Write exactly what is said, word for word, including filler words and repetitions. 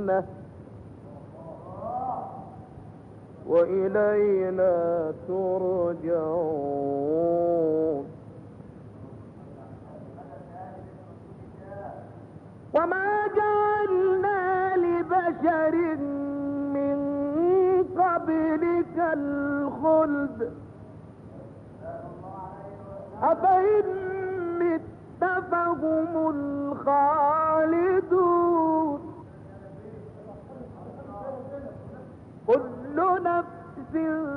الجنة وإلينا ترجعون. وما جعلنا لبشر من قبلك الخلد أفإن مت فهم الخالدون كل نفس